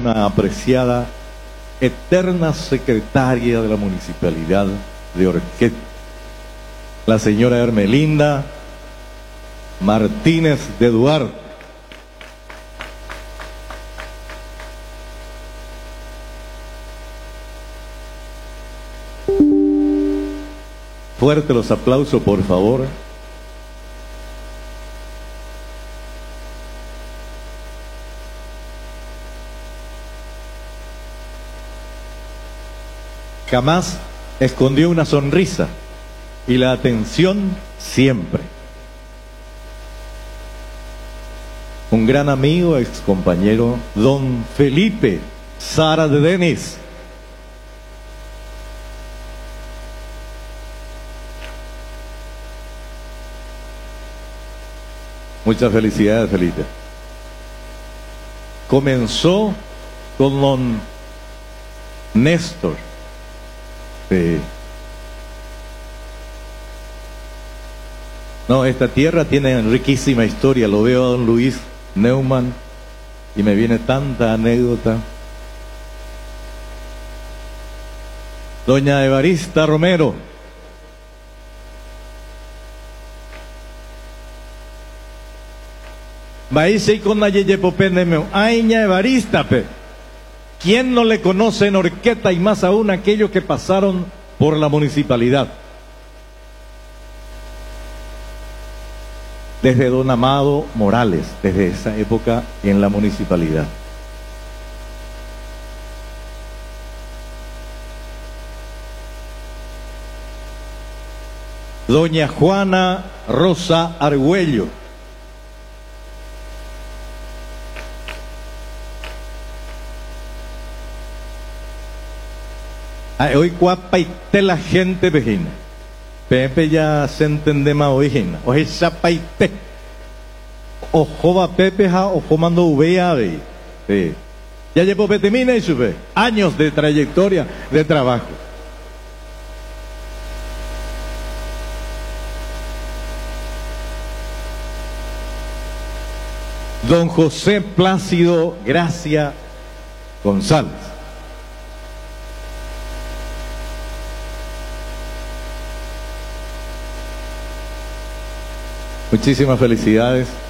Una apreciada, eterna secretaria de la Municipalidad de Orqueta, la señora Hermelinda Martínez de Duarte. Fuerte los aplausos, por favor. Jamás escondió una sonrisa y la atención siempre. Un gran amigo, ex compañero, don Felipe Sara de Denis. Muchas felicidades, Felipe. Comenzó con don Néstor. No, esta tierra tiene riquísima historia. Lo veo a don Luis Neumann y me viene tanta anécdota. Doña Evarista Romero. Baise y con Nayeye Popendemeo. Aiña Evarista, pe. ¿Quién no le conoce en Orqueta y más aún aquellos que pasaron por la municipalidad? Desde don Amado Morales, desde esa época en la municipalidad. Doña Juana Rosa Argüello. Hoy cuapaite la gente vejina. Pepe ya se entiende más vejina. Hoy chapaite. Ojo va Pepe ja, ojo mando uvea ve. Ya llevo petemina y sube. Años de trayectoria de trabajo. Don José Plácido Gracia González. Muchísimas felicidades.